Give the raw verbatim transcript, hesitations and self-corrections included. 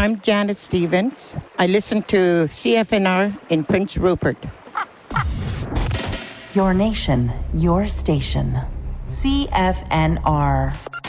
I'm Janet Stevens. I listen to C F N R in Prince Rupert. Your nation, your station. C F N R.